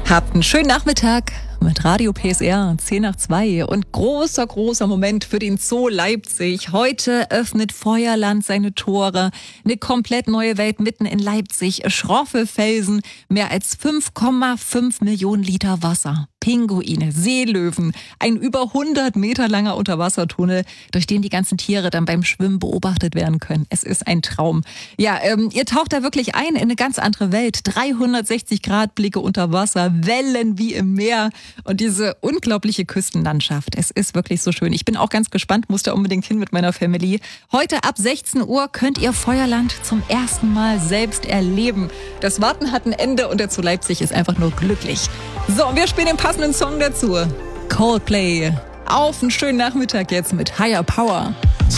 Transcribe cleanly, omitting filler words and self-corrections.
Habt einen schönen Nachmittag mit Radio PSR 10 nach 2 und großer Moment für den Zoo Leipzig. Heute öffnet Feuerland seine Tore. Eine komplett neue Welt mitten in Leipzig. Schroffe Felsen, mehr als 5,5 Millionen Liter Wasser. Pinguine, Seelöwen, ein über 100 Meter langer Unterwassertunnel, durch den die ganzen Tiere dann beim Schwimmen beobachtet werden können. Es ist ein Traum. Ja, ihr taucht da wirklich ein in eine ganz andere Welt. 360-Grad-Blicke unter Wasser, Wellen wie im Meer und diese unglaubliche Küstenlandschaft. Es ist wirklich so schön. Ich bin auch ganz gespannt, muss da unbedingt hin mit meiner Family. Heute ab 16 Uhr könnt ihr Feuerland zum ersten Mal selbst erleben. Das Warten hat ein Ende und der Zoo Leipzig ist einfach nur glücklich. So, und wir spielen den passenden Song dazu. Coldplay. Auf einen schönen Nachmittag jetzt mit Higher Power.